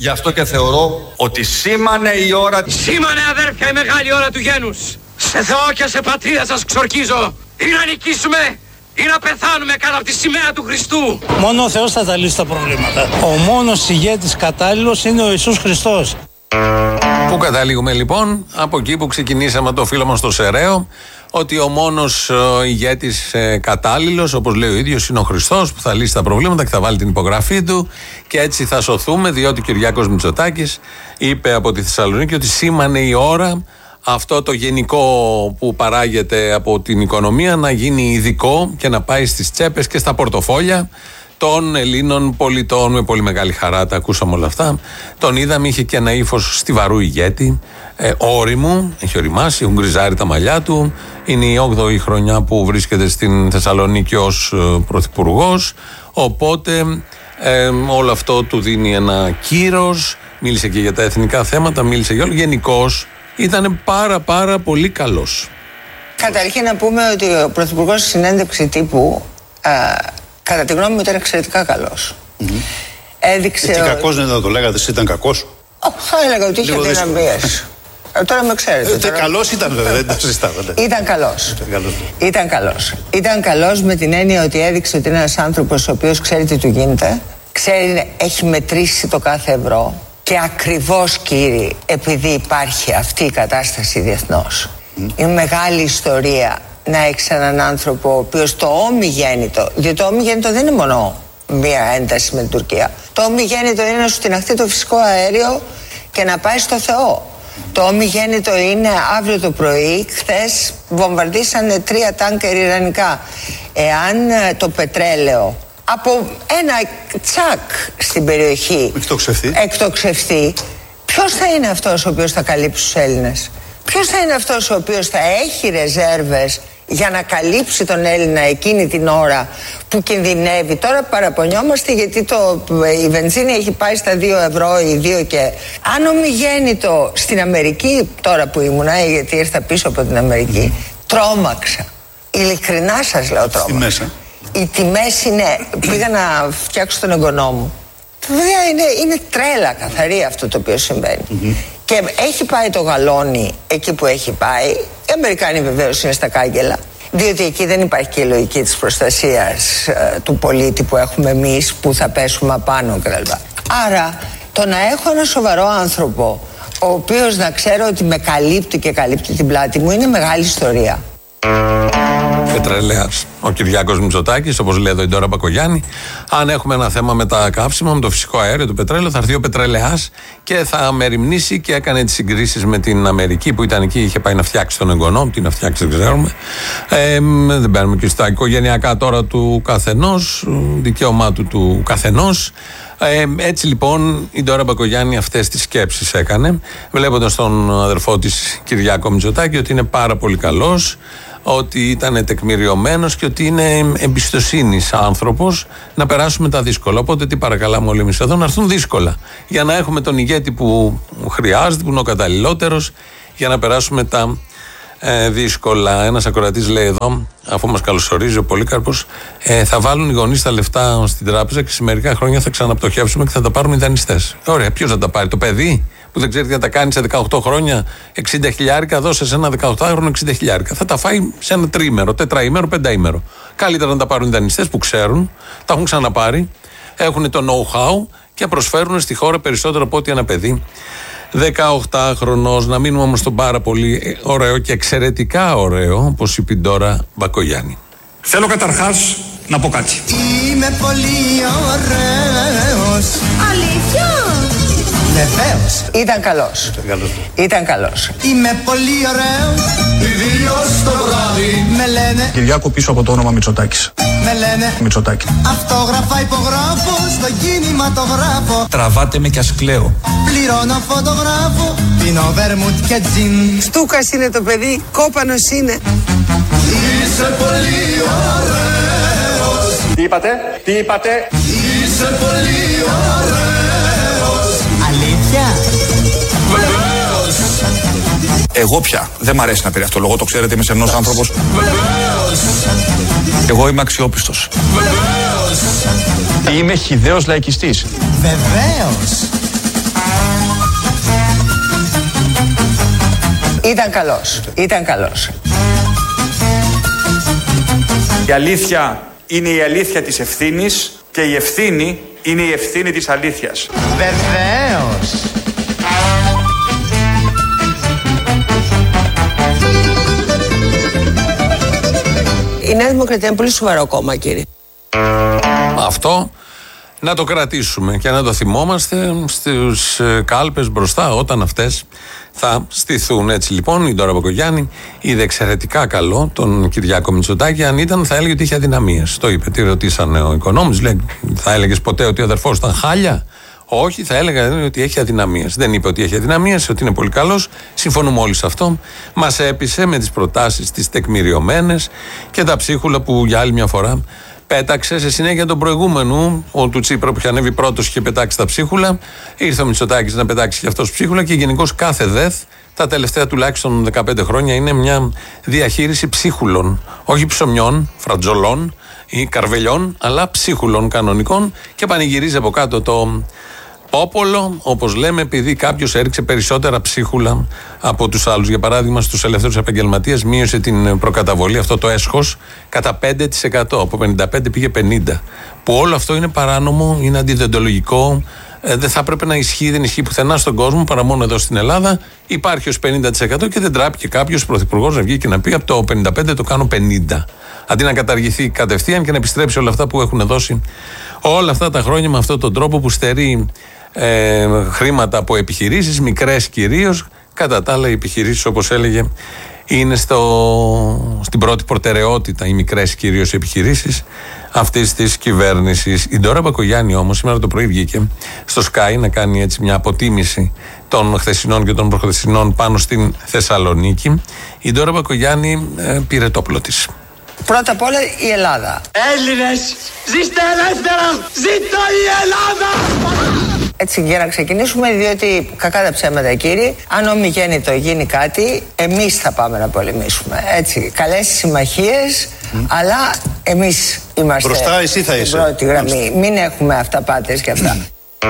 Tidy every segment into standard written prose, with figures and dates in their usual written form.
Γι' αυτό και θεωρώ ότι σήμανε η ώρα... Σήμανε, αδέρφια, η μεγάλη ώρα του γένους. Σε Θεό και σε πατρίδα σας ξορκίζω. Ή να νικήσουμε ή να πεθάνουμε κάτω από τη σημαία του Χριστού. Μόνο ο Θεός θα τα λύσει τα προβλήματα. Ο μόνος ηγέτης κατάλληλος είναι ο Ιησούς Χριστός. Πού καταλήγουμε λοιπόν? Από εκεί που ξεκινήσαμε το φίλο μας το Σεραίο, ότι ο μόνος ηγέτης κατάλληλος, όπως λέει ο ίδιος, είναι ο Χριστός που θα λύσει τα προβλήματα και θα βάλει την υπογραφή του και έτσι θα σωθούμε, διότι ο Κυριάκος Μητσοτάκης είπε από τη Θεσσαλονίκη ότι σήμανε η ώρα αυτό το γενικό που παράγεται από την οικονομία να γίνει ειδικό και να πάει στις τσέπες και στα πορτοφόλια των Ελλήνων πολιτών. Με πολύ μεγάλη χαρά τα ακούσαμε όλα αυτά. Τον είδαμε, είχε και ένα ύφος στιβαρού ηγέτη, όριμου, έχει οριμάσει, έχουν γκριζάρει τα μαλλιά του. Είναι η 8η χρονιά που βρίσκεται στην Θεσσαλονίκη ως πρωθυπουργός. Οπότε όλο αυτό του δίνει ένα κύρος. Μίλησε και για τα εθνικά θέματα, μίλησε για όλο. Γενικώς ήταν πάρα πολύ καλός. Καταρχήν να πούμε ότι ο πρωθυπουργός στη συνέντευξη τύπου κατά τη γνώμη μου ήταν εξαιρετικά καλός. Έδειξε... Τι κακός δεν θα το λέγατε, εσύ ήταν κακός? Θα έλεγα ότι είχε δυναμίες. Τώρα με ξέρετε. Καλός ήταν βέβαια, δεν το συζητάμε. Ήταν καλός με την έννοια ότι έδειξε ότι είναι ένας άνθρωπος ο οποίος ξέρει τι του γίνεται, ξέρει, έχει μετρήσει το κάθε ευρώ και ακριβώς, κύριοι, επειδή υπάρχει αυτή η κατάσταση διεθνώς. Είναι μεγάλη ιστορία να έχεις έναν άνθρωπο ο οποίος το ομιγέννητο, διότι το ομιγέννητο δεν είναι μόνο μία ένταση με την Τουρκία. Το ομιγέννητο είναι να σου τιναχτεί το φυσικό αέριο και να πάει στο Θεό. Το ομιγέννητο είναι αύριο το πρωί, χθες βομβαρδίσανε 3 τάνκερ ιρανικά. Εάν το πετρέλαιο από ένα τσακ στην περιοχή εκτοξευθεί, ποιος θα είναι αυτός ο οποίος θα καλύψει τους Έλληνες? Ποιος θα είναι αυτός ο οποίος θα έχει ρεζέρβες για να καλύψει τον Έλληνα εκείνη την ώρα που κινδυνεύει? Τώρα παραπονιόμαστε γιατί η βενζίνη έχει πάει στα 2 ευρώ ή 2 και... Αν ομιγέννητο στην Αμερική, τώρα που ήμουνα, γιατί ήρθα πίσω από την Αμερική, τρόμαξα. Ειλικρινά σας λέω, τρόμαξα. Οι τιμές είναι... Πήγα να φτιάξω τον εγγονό μου. Βέβαια είναι τρέλα καθαρή αυτό το οποίο συμβαίνει. Και έχει πάει το γαλόνι εκεί που έχει πάει. Οι Αμερικάνοι βεβαίως είναι στα κάγκελα, διότι εκεί δεν υπάρχει και η λογική της προστασίας του πολίτη που έχουμε εμείς, που θα πέσουμε απάνω κλπ. Άρα το να έχω ένα σοβαρό άνθρωπο ο οποίος να ξέρω ότι με καλύπτει και καλύπτει την πλάτη μου είναι μεγάλη ιστορία. Πετρελαίας ο Κυριάκος Μητσοτάκης, όπως λέει εδώ η Ντόρα Μπακογιάννη. Αν έχουμε ένα θέμα με τα καύσιμα, με το φυσικό αέριο, το πετρέλαιο, θα έρθει ο πετρελαιάς και θα μεριμνήσει και έκανε τις συγκρίσεις με την Αμερική που ήταν εκεί, είχε πάει να φτιάξει τον εγγονό. Τι να φτιάξει δεν ξέρουμε. Δεν παίρνουμε και στα οικογενειακά τώρα του καθενός, δικαίωμά του καθενός. Έτσι λοιπόν η Ντόρα Μπακογιάννη αυτές τις σκέψεις έκανε, βλέποντας τον αδερφό της Κυριάκο Μητσοτάκη ότι είναι πάρα πολύ καλός, ότι ήταν τεκμηριωμένος και ότι είναι εμπιστοσύνης άνθρωπος να περάσουμε τα δύσκολα. Οπότε τι παρακαλάμε όλοι εμείς εδώ? Να έρθουν δύσκολα για να έχουμε τον ηγέτη που χρειάζεται, που είναι ο καταλληλότερος για να περάσουμε τα δύσκολα. Ένας ακροατής λέει εδώ, αφού μας καλωσορίζει ο Πολύκαρπος, θα βάλουν οι γονείς τα λεφτά στην τράπεζα και σε μερικά χρόνια θα ξαναπτωχεύσουμε και θα τα πάρουν οι δανειστές. Ωραία, ποιος θα τα πάρει? Το παιδί που δεν ξέρει τι να τα κάνει σε 18 χρόνια, 60 χιλιάρικα, δώσε σε ένα 18χρονο 60 χιλιάρικα. Θα τα φάει σε ένα τριήμερο, τετραήμερο, πενταήμερο. Καλύτερα να τα πάρουν οι δανειστές που ξέρουν, τα έχουν ξαναπάρει, έχουν το know-how και προσφέρουν στη χώρα περισσότερο από ό,τι ένα παιδί 18χρονος. Να μείνουμε όμως στον πάρα πολύ ωραίο και εξαιρετικά ωραίο, όπως είπε η Ντόρα Μπακογιάννη. Θέλω καταρχάς να πω κάτι. Είμαι πολύ ωραίος. Αλήθεια? Βεβαίως. Ήταν καλός. Είμαι πολύ ωραίος. Ιδίως το βράδυ. Με λένε Κυριάκο πίσω από το όνομα Μητσοτάκης. Με λένε Μητσοτάκη. Αυτόγραφα υπογράφω στο κινηματογράφο. Τραβάτε με κι ας κλαίω. Πληρώνω φωτογράφο. Πίνω βέρμουτ και τζιν. Στούκας είναι το παιδί, κόπανος είναι. Είσαι πολύ ωραίος. Τι είπατε? Είσαι πολύ ωραίος. Αλήθεια? Βεβαίως. Εγώ πια δεν μ' αρέσει να περιευτολογώ, το ξέρετε, είμαι σεμνός άνθρωπος. Βεβαίως. Εγώ είμαι αξιόπιστος. Βεβαίως. Είμαι χυδαίος λαϊκιστής. Βεβαίως. Ήταν καλός. Η αλήθεια είναι η αλήθεια της ευθύνης και η ευθύνη είναι η ευθύνη της αλήθειας. Βεβαίως. Η Νέα Δημοκρατία είναι πολύ σοβαρό κόμμα, κύριε. Αυτό να το κρατήσουμε και να το θυμόμαστε στους κάλπες μπροστά όταν αυτές θα στηθούν. Έτσι λοιπόν η Ντόρα Μπακογιάννη είδε εξαιρετικά καλό τον Κυριάκο Μητσοτάκη. Αν ήταν θα έλεγε ότι είχε αδυναμίες. Το είπε, τι ρωτήσανε ο οικονόμης, λέει, θα έλεγες ποτέ ότι ο αδερφός ήταν χάλια? Όχι, θα έλεγα ότι έχει αδυναμίες. Δεν είπε ότι έχει αδυναμίες, ότι είναι πολύ καλός. Συμφωνούμε όλοι σε αυτό. Μας έπεισε με τις προτάσεις τις τεκμηριωμένες και τα ψίχουλα που για άλλη μια φορά πέταξε σε συνέχεια τον προηγούμενου, ο του Τσίπρα που είχε ανέβει πρώτος και είχε πετάξει τα ψίχουλα. Ήρθε ο Μητσοτάκης να πετάξει και αυτός ψίχουλα και γενικώς κάθε ΔΕΘ τα τελευταία τουλάχιστον 15 χρόνια είναι μια διαχείριση ψίχουλων. Όχι ψωμιών, φρατζολών ή καρβελιών, αλλά ψίχουλων κανονικών και πανηγυρίζει από κάτω το πόπολο, όπως λέμε, επειδή κάποιος έριξε περισσότερα ψίχουλα από τους άλλους. Για παράδειγμα, στους ελεύθερους επαγγελματίες μείωσε την προκαταβολή, αυτό το έσχος, κατά 5%. Από 55 πήγε 50. Που όλο αυτό είναι παράνομο, είναι αντιδεντολογικό. Δεν θα έπρεπε να ισχύει, δεν ισχύει πουθενά στον κόσμο παρά μόνο εδώ στην Ελλάδα. Υπάρχει ως 50% και δεν τράπηκε κάποιος πρωθυπουργός να βγει και να πει από το 55 το κάνω 50. Αντί να καταργηθεί κατευθείαν και να επιστρέψει όλα αυτά που έχουν δώσει όλα αυτά τα χρόνια με αυτόν τον τρόπο που στερεί χρήματα από επιχειρήσεις, μικρές κυρίως. Κατά τα άλλα, οι επιχειρήσεις, όπως έλεγε, είναι στην πρώτη προτεραιότητα, οι μικρές κυρίως επιχειρήσεις αυτής της κυβέρνησης. Η Ντόρα Μπακογιάννη όμως σήμερα το πρωί βγήκε στο Sky να κάνει έτσι μια αποτίμηση των χθεσινών και των προχθεσινών πάνω στην Θεσσαλονίκη. Η Ντόρα Μπακογιάννη πήρε το όπλο της. Πρώτα απ' όλα η Ελλάδα. Έλληνες, ζήστε ελεύθερα, ζήτω η Ελλάδα! Έτσι για να ξεκινήσουμε, διότι κακά τα ψέματα, κύριοι, αν ομιγέννητο γίνει κάτι, εμείς θα πάμε να πολεμήσουμε. Έτσι, καλές συμμαχίες, αλλά εμείς είμαστε μπροστά, εσύ θα στην πρώτη γραμμή. Μην έχουμε αυταπάτες και αυτά.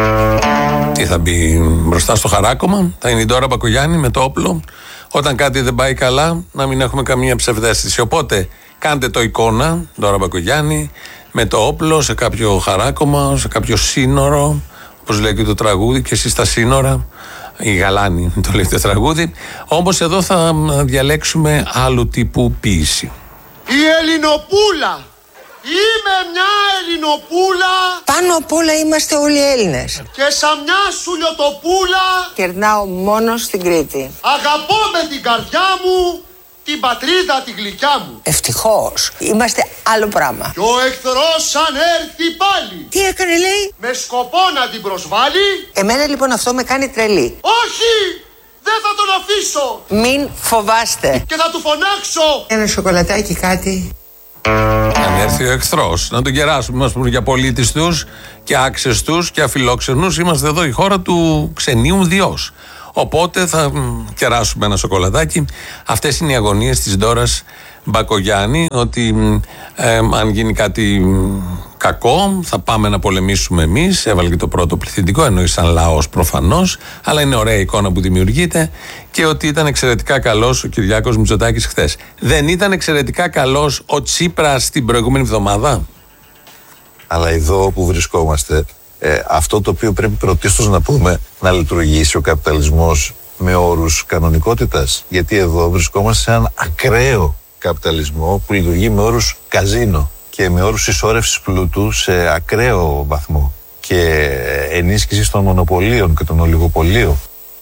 Τι θα μπει μπροστά στο χαράκωμα? Θα είναι η Ντόρα Μπακογιάννη με το όπλο. Όταν κάτι δεν πάει καλά, να μην έχουμε καμία ψευδαίσθηση. Οπότε κάντε το εικόνα, Ντόρα Μπακογιάννη, με το όπλο σε κάποιο χαράκωμα, σε κάποιο σύνορο, όπως λέει και το τραγούδι, και εσείς στα σύνορα, η Γαλάνη το λέει το τραγούδι. Όμως εδώ θα διαλέξουμε άλλου τύπου ποίηση. Η Ελληνοπούλα. Είμαι μια Ελληνοπούλα. Πάνω απ' όλα είμαστε όλοι Έλληνες. Και σαν μια σουλιοτοπούλα Κερνάω μόνο στην Κρήτη. αγαπώ με την καρδιά μου την πατρίδα τη γλυκιά μου. Ευτυχώς. Είμαστε άλλο πράγμα. Κι ο εχθρός αν έρθει πάλι Τι έκανε, λέει? με σκοπό να την προσβάλλει. Εμένα λοιπόν αυτό με κάνει τρελή. Όχι! Δεν θα τον αφήσω. Μην φοβάστε. Και θα του φωνάξω. Ένα σοκολατάκι, κάτι. Αν έρθει ο εχθρός, να τον κεράσουμε. Μας πούμε για πολίτες τους και άξες τους και αφιλόξενους. Είμαστε εδώ η χώρα του ξενίου διός. Οπότε θα κεράσουμε ένα σοκολατάκι. Αυτές είναι οι αγωνίες της Ντόρας Μπακογιάννη, ότι αν γίνει κάτι κακό θα πάμε να πολεμήσουμε εμείς. Έβαλε και το πρώτο πληθυντικό, εννοεί σαν λαός προφανώς, αλλά είναι ωραία εικόνα που δημιουργείται, και ότι ήταν εξαιρετικά καλός ο Κυριάκος Μητσοτάκης χθες. Δεν ήταν εξαιρετικά καλός ο Τσίπρας την προηγούμενη εβδομάδα? Αλλά εδώ που βρισκόμαστε, αυτό το οποίο πρέπει πρωτίστως να πούμε, να λειτουργήσει ο καπιταλισμός με όρους κανονικότητας. Γιατί εδώ βρισκόμαστε σε έναν ακραίο καπιταλισμό που λειτουργεί με όρους καζίνο και με όρους συσσόρευσης πλούτου σε ακραίο βαθμό και ενίσχυση των μονοπωλίων και των ολιγοπωλίων.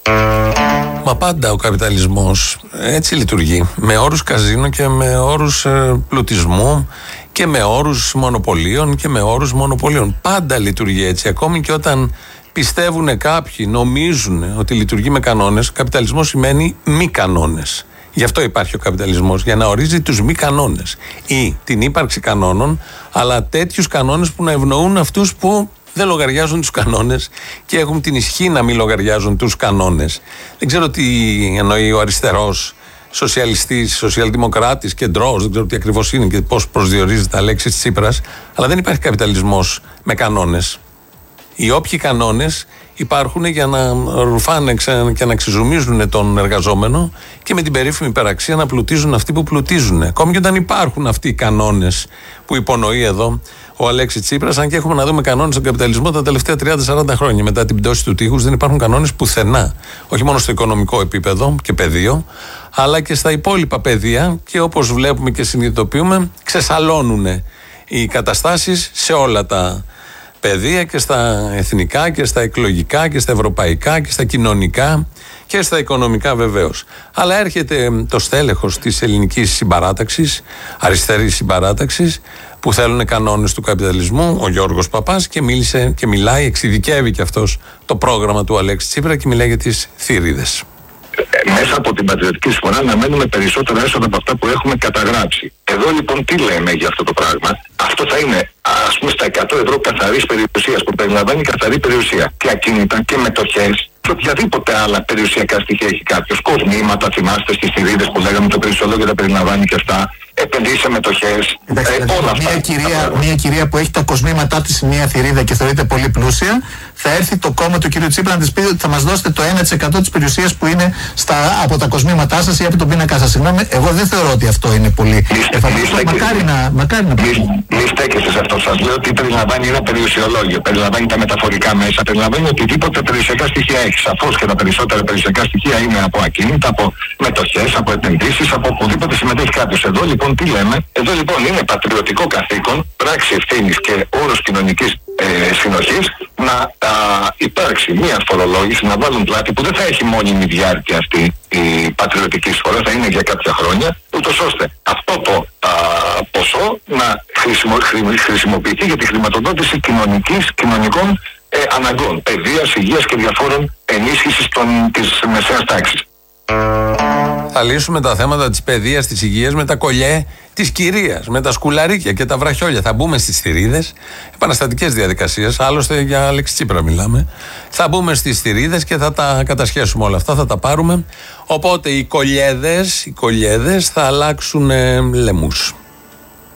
Μα πάντα ο καπιταλισμός έτσι λειτουργεί, με όρους καζίνο και με όρους πλουτισμού και με όρους μονοπωλίων και με όρους μονοπωλίων. Πάντα λειτουργεί έτσι, ακόμη και όταν πιστεύουν κάποιοι, νομίζουν ότι λειτουργεί με κανόνες. Καπιταλισμός σημαίνει μη κανόνες. Γι' αυτό υπάρχει ο καπιταλισμός, για να ορίζει τους μη κανόνες ή την ύπαρξη κανόνων, αλλά τέτοιους κανόνες που να ευνοούν αυτούς που δεν λογαριάζουν τους κανόνες και έχουν την ισχύ να μην λογαριάζουν τους κανόνες. Δεν ξέρω τι εννοεί ο αριστερός, σοσιαλιστής, σοσιαλδημοκράτης, κεντρός, δεν ξέρω τι ακριβώς είναι και πώς προσδιορίζει τα λέξη της Τσίπρας, αλλά δεν υπάρχει καπιταλισμός με κανόνες. Οι όποιοι κανόνες υπάρχουν για να ρουφάνε και να ξεζουμίζουν τον εργαζόμενο και με την περίφημη υπεραξία να πλουτίζουν αυτοί που πλουτίζουν. Ακόμη και όταν υπάρχουν αυτοί οι κανόνες που υπονοεί εδώ ο Αλέξης Τσίπρας, αν και έχουμε να δούμε κανόνες στον καπιταλισμό τα τελευταία 30-40 χρόνια. Μετά την πτώση του τείχους δεν υπάρχουν κανόνες πουθενά. Όχι μόνο στο οικονομικό επίπεδο και πεδίο, αλλά και στα υπόλοιπα πεδία, και όπως βλέπουμε και συνειδητοποιούμε, ξεσαλώνουν οι καταστάσεις σε όλα τα παιδεία, και στα εθνικά και στα εκλογικά και στα ευρωπαϊκά και στα κοινωνικά και στα οικονομικά βεβαίως. Αλλά έρχεται το στέλεχος της ελληνικής συμπαράταξης, αριστερής συμπαράταξης, που θέλουν κανόνες του καπιταλισμού, ο Γιώργος Παπάς, και μίλησε και μιλάει, εξειδικεύει και αυτός το πρόγραμμα του Αλέξη Τσίπρα και μιλάει για τις θηρίδες. Μέσα από την Πατριωτική Συμφωνία αναμένουμε περισσότερα έσοδα από αυτά που έχουμε καταγράψει. Εδώ λοιπόν τι λέμε για αυτό το πράγμα? Αυτό θα είναι, ας πούμε, στα 100 ευρώ καθαρής περιουσίας, που περιλαμβάνει καθαρή περιουσία και ακίνητα και μετοχές και οποιαδήποτε άλλα περιουσιακά στοιχεία έχει κάποιος. Κοσμήματα, θυμάστε στις θηρίδες που λέγαμε, το περιουσιολόγιο τα περιλαμβάνει και αυτά. Επενδύσει σε μετοχές. Όλα αυτά. Μια κυρία που έχει τα κοσμήματά της σε μια θηρίδα και θεωρείται πολύ πλούσια, θα έρθει το κόμμα του κ. Τσίπρα να της πει ότι θα μας δώσετε το 1% της περιουσίας που είναι από τα κοσμήματά σας ή από τον πίνακά σας. Συγγνώμη, εγώ δεν θεωρώ ότι αυτό είναι πολύ. Μακάρι να μη στέκεστε σε αυτό. Σας λέω ότι περιλαμβάνει ένα περιουσιολόγιο, περιλαμβάνει τα μεταφορικά μέσα, περιλαμβάνει οτιδήποτε περιουσιακά στοιχεία έχει. Σαφώς και τα περισσότερα περιουσιακά στοιχεία είναι από ακίνητα, από μετοχές, από επενδύσεις, από οπουδήποτε συμμετέχει κάποιος. Εδώ λοιπόν τι λέμε? Εδώ λοιπόν είναι πατριωτικό καθήκον, πράξη ευθύνης και όρος κοινωνικής συνοχής να υπάρξει μια φορολόγηση, να βάλουν πλάτη που δεν θα έχει μόνιμη διάρκεια αυτή η πατριωτική εισφορά, θα είναι για κάποια χρόνια, ούτως ώστε αυτό το ποσό να χρησιμοποιηθεί για τη χρηματοδότηση κοινωνικών αναγκών, παιδείας, υγείας και διαφόρων ενίσχυσης της μεσαίας τάξης. Θα λύσουμε τα θέματα της παιδείας, της υγείας με τα κολλιέ της κυρίας, με τα σκουλαρίκια και τα βραχιόλια. Θα μπούμε στις θηρίδες, επαναστατικές διαδικασίες, άλλωστε για Αλέξη Τσίπρα μιλάμε. Θα μπούμε στις θηρίδες και θα τα κατασχέσουμε όλα αυτά, θα τα πάρουμε. Οπότε οι κολλιέδες θα αλλάξουν λαιμούς.